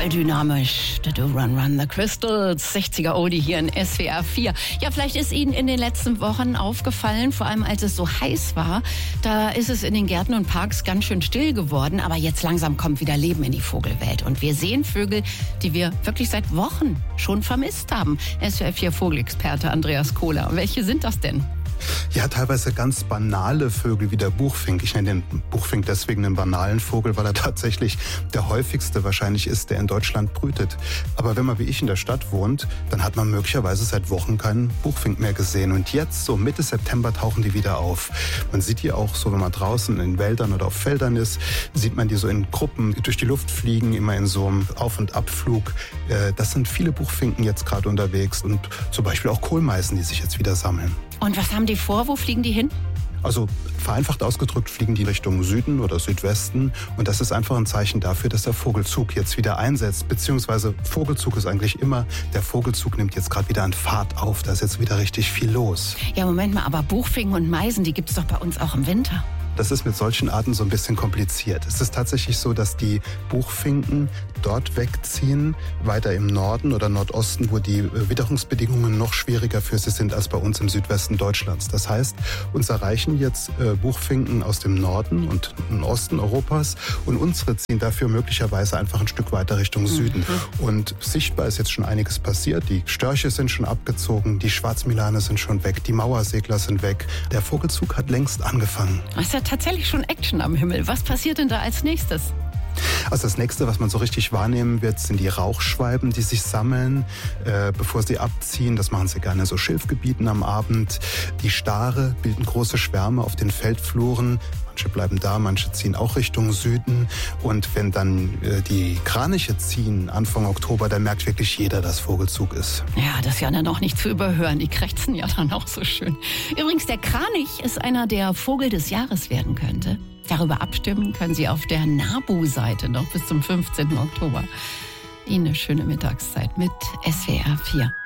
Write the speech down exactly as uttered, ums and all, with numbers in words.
Total dynamisch. The Do Run Run the Crystals, sechziger Oldie hier in S W R vier. Ja, vielleicht ist Ihnen in den letzten Wochen aufgefallen, vor allem als es so heiß war, da ist es in den Gärten und Parks ganz schön still geworden. Aber jetzt langsam kommt wieder Leben in die Vogelwelt. Und wir sehen Vögel, die wir wirklich seit Wochen schon vermisst haben. S W R vier Vogelexperte Andreas Kohler. Welche sind das denn? Ja, teilweise ganz banale Vögel wie der Buchfink. Ich nenne den Buchfink deswegen einen banalen Vogel, weil er tatsächlich der häufigste wahrscheinlich ist, der in Deutschland brütet. Aber wenn man wie ich in der Stadt wohnt, dann hat man möglicherweise seit Wochen keinen Buchfink mehr gesehen. Und jetzt, so Mitte September, tauchen die wieder auf. Man sieht die auch so, wenn man draußen in Wäldern oder auf Feldern ist, sieht man die so in Gruppen durch die Luft fliegen, immer in so einem Auf- und Abflug. Das sind viele Buchfinken jetzt gerade unterwegs und zum Beispiel auch Kohlmeisen, die sich jetzt wieder sammeln. Und was haben die vor? Wo fliegen die hin? Also vereinfacht ausgedrückt fliegen die Richtung Süden oder Südwesten. Und das ist einfach ein Zeichen dafür, dass der Vogelzug jetzt wieder einsetzt. Beziehungsweise Vogelzug ist eigentlich immer, der Vogelzug nimmt jetzt gerade wieder an Fahrt auf. Da ist jetzt wieder richtig viel los. Ja, Moment mal, aber Buchfinken und Meisen, die gibt's doch bei uns auch im Winter. Das ist mit solchen Arten so ein bisschen kompliziert. Es ist tatsächlich so, dass die Buchfinken dort wegziehen, weiter im Norden oder Nordosten, wo die Witterungsbedingungen noch schwieriger für sie sind als bei uns im Südwesten Deutschlands. Das heißt, uns erreichen jetzt Buchfinken aus dem Norden und im Osten Europas und unsere ziehen dafür möglicherweise einfach ein Stück weiter Richtung Süden. Mhm. Und sichtbar ist jetzt schon einiges passiert. Die Störche sind schon abgezogen, die Schwarzmilane sind schon weg, die Mauersegler sind weg. Der Vogelzug hat längst angefangen. Das ist ja tatsächlich schon Action am Himmel. Was passiert denn da als nächstes? Also das nächste, was man so richtig wahrnehmen wird, sind die Rauchschwalben, die sich sammeln, äh, bevor sie abziehen. Das machen sie gerne in so Schilfgebieten am Abend. Die Stare bilden große Schwärme auf den Feldfluren. Manche bleiben da, manche ziehen auch Richtung Süden. Und wenn dann äh, die Kraniche ziehen, Anfang Oktober, dann merkt wirklich jeder, dass Vogelzug ist. Ja, das ist ja dann auch nicht zu überhören. Die krächzen ja dann auch so schön. Übrigens, der Kranich ist einer, der Vogel des Jahres werden könnte. Darüber abstimmen können Sie auf der NABU-Seite noch bis zum fünfzehnten Oktober. Ihnen eine schöne Mittagszeit mit S W R vier.